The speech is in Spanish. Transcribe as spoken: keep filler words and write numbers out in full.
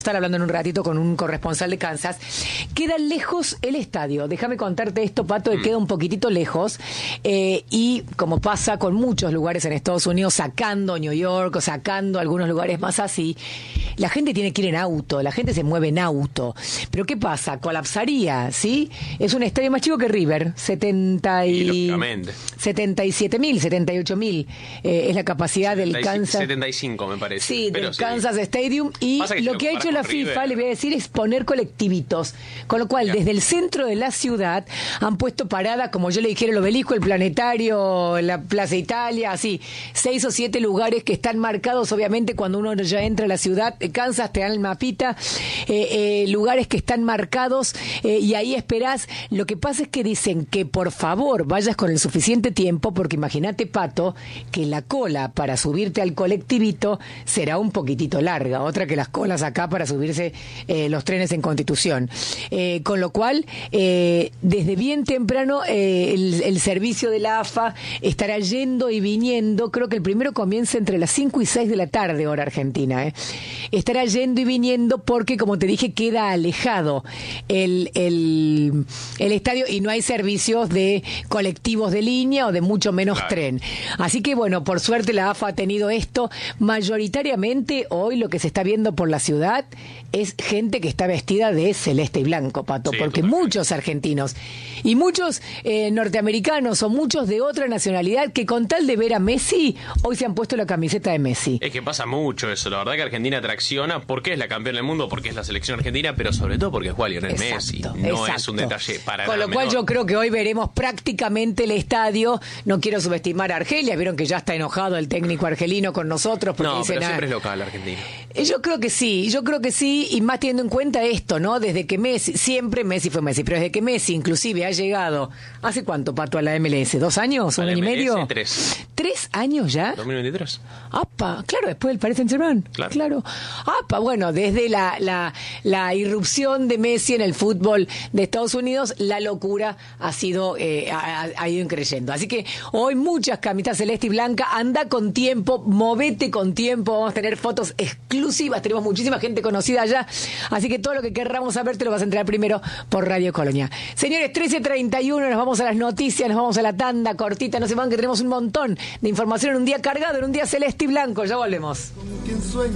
Estar hablando en un ratito con un corresponsal de Kansas. Queda lejos el estadio. Déjame contarte esto, Pato, que mm. queda un poquitito lejos. Eh, y como pasa con muchos lugares en Estados Unidos, sacando New York o sacando algunos lugares más así, la gente tiene que ir en auto, la gente se mueve en auto. Pero ¿qué pasa? Colapsaría, ¿sí? Es un estadio más chico que River, setenta y... setenta y siete mil, setenta y ocho mil eh, es la capacidad setenta y cinco, del Kansas. setenta y cinco me parece. Sí, pero del sí. Kansas Stadium. Y que lo si que ha hecho la FIFA, River, le voy a decir, es poner colectivitos. Con lo cual, ya. desde el centro de la ciudad han puesto paradas, como yo le dijera, el Obelisco, el Planetario, la Plaza Italia, así, seis o siete lugares que están marcados, obviamente, cuando uno ya entra a la ciudad. Kansas te dan el mapita, eh, eh, lugares que están marcados, eh, y ahí esperás. Lo que pasa es que dicen que, por favor, vayas con el suficiente tiempo, porque imagínate, Pato, que la cola para subirte al colectivito será un poquitito larga, otra que las colas acá para subirse eh, los trenes en Constitución. Eh, con lo cual, eh, desde bien temprano, eh, el, el servicio de la A F A estará yendo y viniendo. Creo que el primero comienza entre las cinco y seis de la tarde, hora argentina. Eh. Estará yendo y viniendo porque, como te dije, queda alejado el, el, el estadio y no hay servicios de colectivos de línea o de mucho menos claro. tren. Así que, bueno, por suerte la A F A ha tenido esto. Mayoritariamente, hoy lo que se está viendo por la ciudad es gente que está vestida de celeste y blanco, Pato, sí, porque muchos argentinos y muchos eh, norteamericanos o muchos de otra nacionalidad que con tal de ver a Messi, hoy se han puesto la camiseta de Messi. Es que pasa mucho eso, la verdad que Argentina atracciona porque es la campeona del mundo, porque es la selección argentina, pero sobre todo porque juega Lionel exacto, Messi. No exacto. es un detalle para Con nada lo cual menor. Yo creo que hoy veremos prácticamente el estadio. No quiero subestimar a Argelia, vieron que ya está enojado el técnico argelino con nosotros. Porque no, dicen, pero siempre ah, es local Argentina. Yo creo que sí, yo creo que sí, y más teniendo en cuenta esto, ¿no? Desde que Messi, siempre Messi fue Messi, pero desde que Messi inclusive ha llegado, ¿hace cuánto, Pato, a la M L S? ¿Dos años? ¿Un año y medio? Tres. ¿Tres años ya? dos mil veintitrés. ¡Apa! Claro, después del Paris Saint-Germain. Claro. claro. ¡Apa! Bueno, desde la, la, la irrupción de Messi en el fútbol de Estados Unidos, la locura ha sido, eh, ha, ha ido creciendo. Así que hoy muchas camisetas celeste y blanca, anda con tiempo, movete con tiempo, vamos a tener fotos exclusivas, tenemos muchísima gente conocida allá, así que todo lo que querramos saber te lo vas a enterar primero por Radio Colonia. Señores, trece treinta y uno, nos vamos a las noticias, nos vamos a la tanda cortita, no se van que tenemos un montón de información en un día cargado, en un día celeste y blanco, ya volvemos.